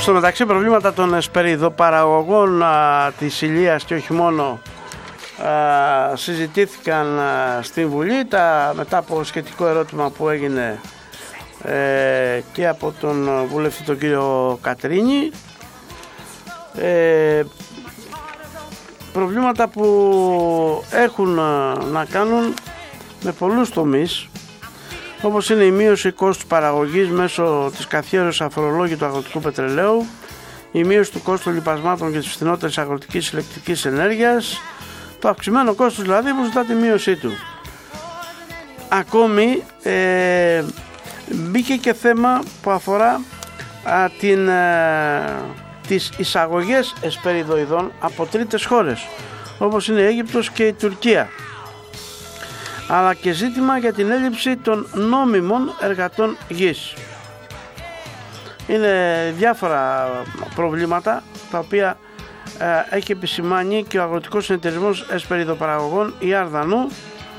Στο μεταξύ, προβλήματα των εσπεριδοπαραγωγών της Ηλίας και όχι μόνο συζητήθηκαν στην Βουλή μετά από σχετικό ερώτημα που έγινε και από τον βουλευτή τον κύριο Κατρίνη. Προβλήματα που έχουν να κάνουν με πολλούς τομείς, όπως είναι η μείωση κόστους παραγωγής μέσω της καθιέρωσης αφορολόγητου αγροτικού πετρελαίου, η μείωση του κόστου λιπασμάτων και της φθηνότερης αγροτικής ηλεκτρικής ενέργειας, το αυξημένο κόστος δηλαδή που ζητά τη μείωσή του. Ακόμη μπήκε και θέμα που αφορά τις εισαγωγές εσπεριδοειδών από τρίτες χώρες, όπως είναι η Αίγυπτος και η Τουρκία, αλλά και ζήτημα για την έλλειψη των νόμιμων εργατών γης. Είναι διάφορα προβλήματα τα οποία έχει επισημάνει και ο Αγροτικός Συνεταιρισμός Εσπεριδοπαραγωγών Ιαρδανού,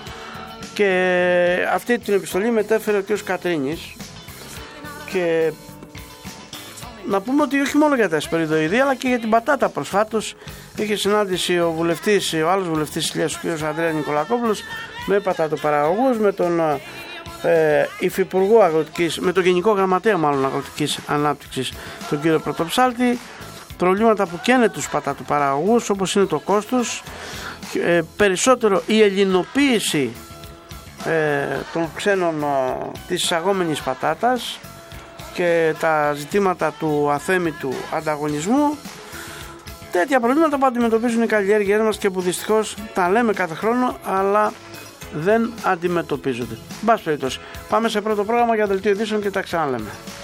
και αυτή την επιστολή μετέφερε ο κ. Κατρίνης. Και να πούμε ότι όχι μόνο για τα εσπεριδοειδή αλλά και για την πατάτα. Προσφάτως είχε συνάντηση ο άλλος βουλευτής της Ηλίας, ο κ. Ανδρέας Νικολακόπουλος, με πατατοπαραγωγούς, με τον υφυπουργό αγροτικής, με τον Γενικό Γραμματέα μάλλον Αγροτικής Ανάπτυξης, τον κ. Πρωτοψάλτη. Προβλήματα που καίνε τους πατατοπαραγωγούς, όπως είναι το κόστος, περισσότερο η ελληνοποίηση των ξένων της εισαγόμενης πατάτας και τα ζητήματα του αθέμητου ανταγωνισμού. Τέτοια προβλήματα που αντιμετωπίζουν οι καλλιέργειές μας και που δυστυχώς τα λέμε κάθε χρόνο αλλά δεν αντιμετωπίζονται. Εν πάση περιπτώσει, πάμε σε πρώτο πρόγραμμα για δελτίο ειδήσεων και τα ξαναλέμε.